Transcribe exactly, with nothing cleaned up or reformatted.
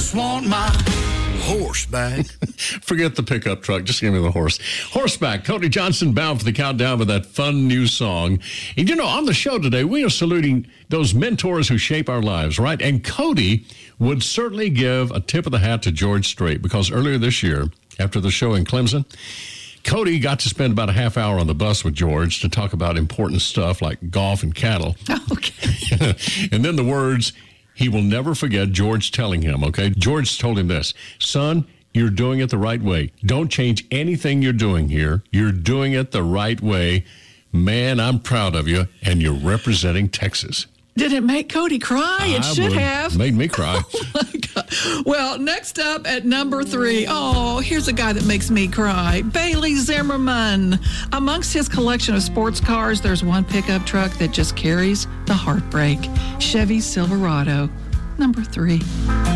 just want my horseback. Forget the pickup truck. Just give me the horse. Horseback. Cody Johnson bound for the countdown with that fun new song. And, you know, on the show today, we are saluting those mentors who shape our lives, right? And Cody would certainly give a tip of the hat to George Strait, because earlier this year, after the show in Clemson, Cody got to spend about a half hour on the bus with George to talk about important stuff like golf and cattle. Okay. And then the words he will never forget George telling him, okay? George told him this: son, you're doing it the right way. Don't change anything you're doing here. You're doing it the right way. Man, I'm proud of you, and you're representing Texas. Did it make Cody cry? It I should would. have. Made me cry. Oh, my God. Well, next up at number three, oh, here's a guy that makes me cry. Bailey Zimmerman. Amongst his collection of sports cars, there's one pickup truck that just carries the heartbreak. Chevy Silverado, number three.